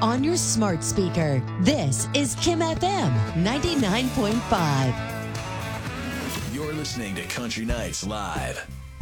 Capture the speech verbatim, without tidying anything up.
on your smart speaker. This is Kim F M ninety-nine point five. You're listening to Country Nights Live.